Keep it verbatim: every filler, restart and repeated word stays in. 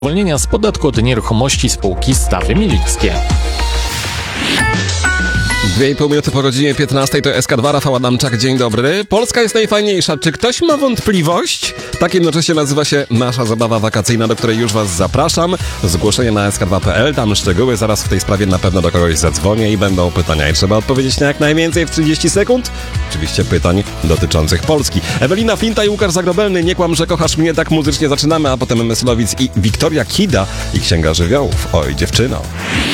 Zwolnienia z podatku od nieruchomości spółki Stawy Milickie. Dwie i pół minuty po godzinie piętnastej to S K dwa, Rafał Adamczak, dzień dobry. Polska jest najfajniejsza. Czy ktoś ma wątpliwość? Tak jednocześnie nazywa się nasza zabawa wakacyjna, do której już was zapraszam. Zgłoszenie na S K dwa kropka P L, tam szczegóły. Zaraz w tej sprawie na pewno do kogoś zadzwonię i będą pytania. I trzeba odpowiedzieć na jak najwięcej w trzydzieści sekund. Oczywiście pytań dotyczących Polski. Ewelina Flinta i Łukasz Zagrobelny, Nie kłam, że kochasz mnie, tak muzycznie zaczynamy, a potem Myslowic i Wiktoria Kida i Księga Żywiołów. Oj, dziewczyno.